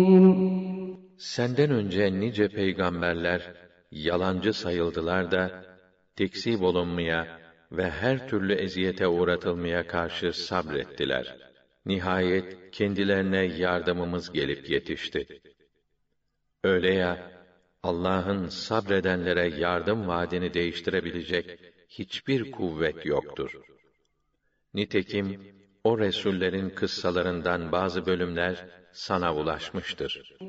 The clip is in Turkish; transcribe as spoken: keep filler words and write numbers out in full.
Senden önce nice peygamberler yalancı sayıldılar da tekzip olunmaya ve her türlü eziyete uğratılmaya karşı sabrettiler. Nihayet kendilerine yardımımız gelip yetişti. Öyle ya, Allah'ın sabredenlere yardım vaadini değiştirebilecek hiçbir kuvvet yoktur. Nitekim o resullerin kıssalarından bazı bölümler sana ulaşmıştır.